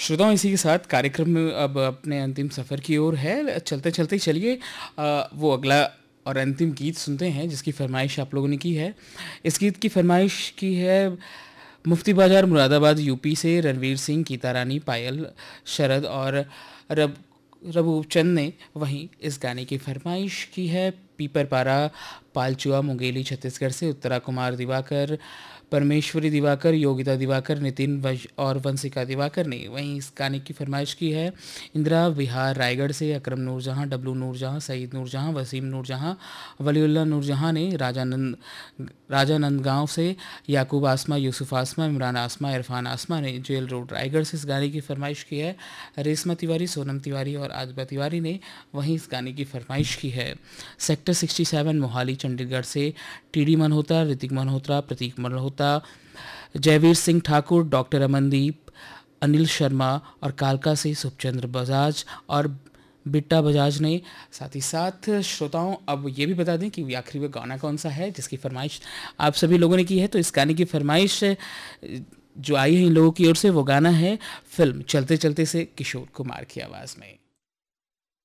श्रोताओं, इसी के साथ कार्यक्रम में अब अपने अंतिम सफ़र की ओर है। चलते चलते चलिए वो अगला और अंतिम गीत सुनते हैं जिसकी फरमाइश आप लोगों ने की है। इस गीत की फरमाइश की है मुफ्ती बाजार मुरादाबाद यूपी से रणवीर सिंह, गीता रानी, पायल, शरद और रब रघुचंद ने। वहीं इस गाने की फरमाइश की है पीपरपारा पालचुआ मुंगेली छत्तीसगढ़ से उत्तरा कुमार दिवाकर, परमेश्वरी दिवाकर, योगिता दिवाकर, नितिन वश और वंशिका दिवाकर ने। वहीं इस गाने की फरमाइश की है इंदिरा विहार रायगढ़ से अकरम नूरजहां, डब्लू नूरजहां, सईद नूरजहां, वसीम नूरजहां, वलीउल्लाह नूरजहां ने। राजानंद गांव से याकूब आसमा, यूसुफ आसमा, इमरान आसमा, इरफान आसमा ने जेल रोड रायगढ़ से इस गाने की फरमाइश की है। रेशमा तिवारी, सोनम तिवारी और आजबा तिवारी ने वहीं इस गाने की फरमाइश की है। सेक्टर 67 मोहाली चंडीगढ़ से टीडी मल्होत्रा, ऋतिक मल्होत्रा, प्रतीक मल्होत्रा, जयवीर सिंह ठाकुर, डॉक्टर अमनदीप, अनिल शर्मा और कालका से सुखचंद्र बजाज और बिट्टा बजाज ने। साथ ही साथ श्रोताओं, अब ये भी बता दें कि आखिरी में गाना कौन सा है जिसकी फरमाइश आप सभी लोगों ने की है। तो इस गाने की फरमाइश जो आई है इन लोगों की ओर से, वो गाना है फिल्म चलते चलते से किशोर कुमार की आवाज़ में।